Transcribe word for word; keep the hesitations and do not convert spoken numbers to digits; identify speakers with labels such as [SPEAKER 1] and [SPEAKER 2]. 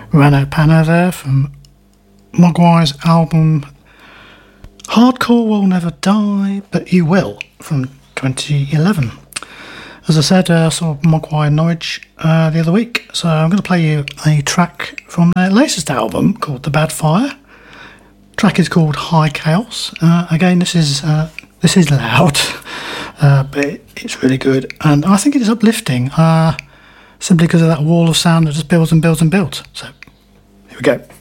[SPEAKER 1] Rano Pano there from Mogwai's album Hardcore Will Never Die, But You Will from twenty eleven. As I said, I uh, saw Mogwai in Norwich uh, the other week, so I'm going to play you a track from their latest album called The Bad Fire. The track is called High Chaos. Uh, again, this is uh, this is loud, uh, but it, it's really good, and I think it is uplifting, uh, simply because of that wall of sound that just builds and builds and builds. So, here we go.